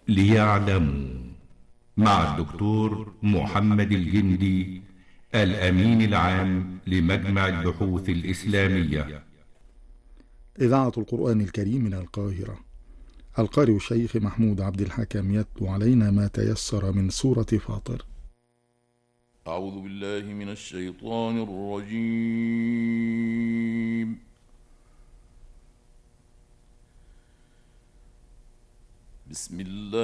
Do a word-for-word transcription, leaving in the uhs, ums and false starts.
ليعلموا، مع الدكتور محمد الجندي، الأمين العام لمجمع البحوث الإسلامية. إذاعة القرآن الكريم من القاهرة. القارئ الشيخ محمود عبد الحكم يتلو علينا ما تيسر من سورة فاطر. أعوذ بالله من الشيطان الرجيم. بسم الله